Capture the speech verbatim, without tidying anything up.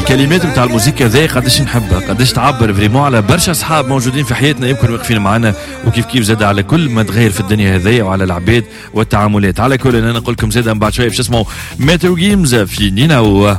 الكلمات بتاع الموسيقى ذي قداش نحبها، قداش تعبر فريمون على برشا اصحاب موجودين في حياتنا يمكن واقفين معنا، وكيف كيف زاد على كل ما تغير في الدنيا هذيا وعلى العباد والتعاملات. على كل انا نقول لكم زاد من بعد شويه باش اسمعوا ميترو جيمز في نيناو.